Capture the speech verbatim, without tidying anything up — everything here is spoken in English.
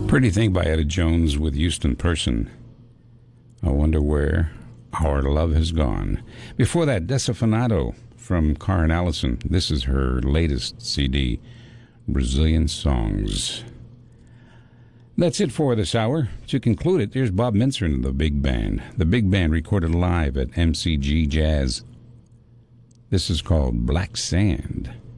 Pretty Thing by Etta Jones with Houston Person. I Wonder Where Our Love Has Gone. Before that, Desafinado from Karen Allison. This is her latest C D, Brazilian Songs. That's it for this hour. To conclude it, there's Bob Mintzer and the Big Band. The Big Band recorded live at M C G Jazz. This is called Black Sand.